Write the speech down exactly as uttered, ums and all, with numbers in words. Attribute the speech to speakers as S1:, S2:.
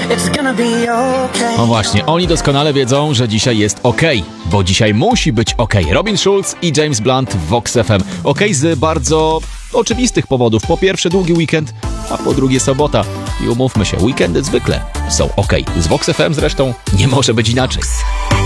S1: it's gonna be okay.
S2: No właśnie, oni doskonale wiedzą, że dzisiaj jest okej, bo dzisiaj musi być okej. Robin Schulz i James Blunt w Vox F M. Okej z bardzo oczywistych powodów. Po pierwsze długi weekend, a po drugie sobota. I umówmy się, weekendy zwykle są okej. Z Vox F M zresztą nie może być inaczej.